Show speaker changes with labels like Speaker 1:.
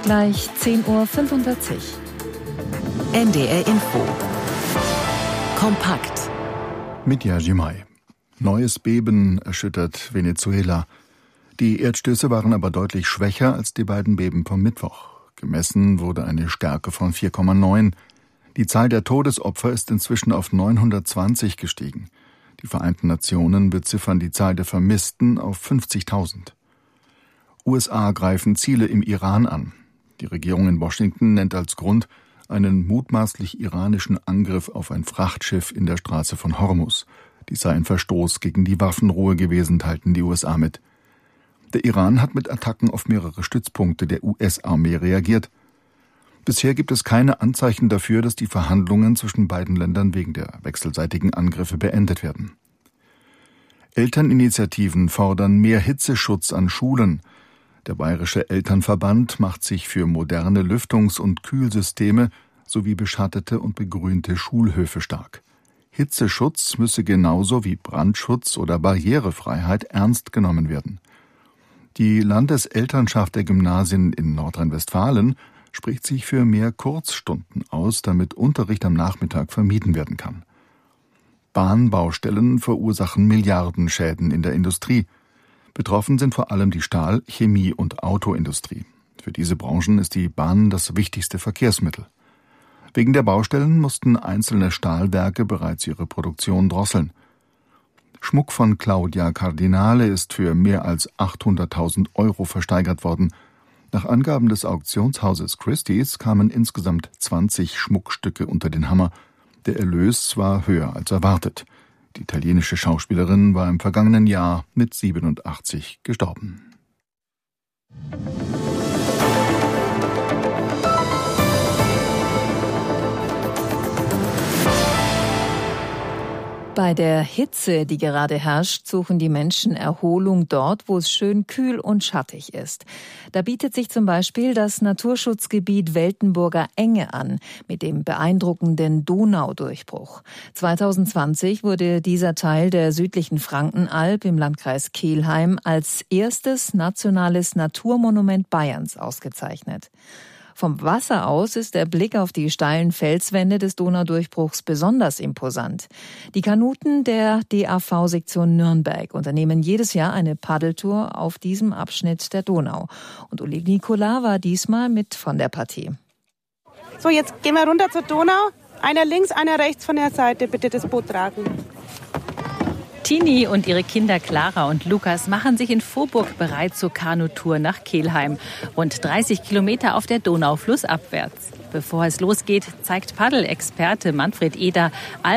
Speaker 1: Gleich 10:45 Uhr.
Speaker 2: NDR Info. Kompakt.
Speaker 3: Mit Yajimai. Neues Beben erschüttert Venezuela. Die Erdstöße waren aber deutlich schwächer als die beiden Beben vom Mittwoch. Gemessen wurde eine Stärke von 4,9. Die Zahl der Todesopfer ist inzwischen auf 920 gestiegen. Die Vereinten Nationen beziffern die Zahl der Vermissten auf 50.000. USA greifen Ziele im Iran an. Die Regierung in Washington nennt als Grund einen mutmaßlich iranischen Angriff auf ein Frachtschiff in der Straße von Hormuz. Dies sei ein Verstoß gegen die Waffenruhe gewesen, teilten die USA mit. Der Iran hat mit Attacken auf mehrere Stützpunkte der US-Armee reagiert. Bisher gibt es keine Anzeichen dafür, dass die Verhandlungen zwischen beiden Ländern wegen der wechselseitigen Angriffe beendet werden. Elterninitiativen fordern mehr Hitzeschutz an Schulen. Der Bayerische Elternverband macht sich für moderne Lüftungs- und Kühlsysteme sowie beschattete und begrünte Schulhöfe stark. Hitzeschutz müsse genauso wie Brandschutz oder Barrierefreiheit ernst genommen werden. Die Landeselternschaft der Gymnasien in Nordrhein-Westfalen spricht sich für mehr Kurzstunden aus, damit Unterricht am Nachmittag vermieden werden kann. Bahnbaustellen verursachen Milliardenschäden in der Industrie. Betroffen sind vor allem die Stahl-, Chemie- und Autoindustrie. Für diese Branchen ist die Bahn das wichtigste Verkehrsmittel. Wegen der Baustellen mussten einzelne Stahlwerke bereits ihre Produktion drosseln. Schmuck von Claudia Cardinale ist für mehr als 800.000 € versteigert worden. Nach Angaben des Auktionshauses Christie's kamen insgesamt 20 Schmuckstücke unter den Hammer. Der Erlös war höher als erwartet. Die italienische Schauspielerin war im vergangenen Jahr mit 87 gestorben.
Speaker 1: Bei der Hitze, die gerade herrscht, suchen die Menschen Erholung dort, wo es schön kühl und schattig ist. Da bietet sich zum Beispiel das Naturschutzgebiet Weltenburger Enge an, mit dem beeindruckenden Donaudurchbruch. 2020 wurde dieser Teil der südlichen Frankenalb im Landkreis Kelheim als erstes nationales Naturmonument Bayerns ausgezeichnet. Vom Wasser aus ist der Blick auf die steilen Felswände des Donaudurchbruchs besonders imposant. Die Kanuten der DAV-Sektion Nürnberg unternehmen jedes Jahr eine Paddeltour auf diesem Abschnitt der Donau. Und Uli Nikola war diesmal mit von der Partie.
Speaker 4: So, jetzt gehen wir runter zur Donau. Einer links, einer rechts von der Seite. Bitte das Boot tragen.
Speaker 5: Tini und ihre Kinder Clara und Lukas machen sich in Vorburg bereit zur Kanutour nach Kelheim. Rund 30 Kilometer auf der Donau flussabwärts. Bevor es losgeht, zeigt Paddelexperte Manfred Eder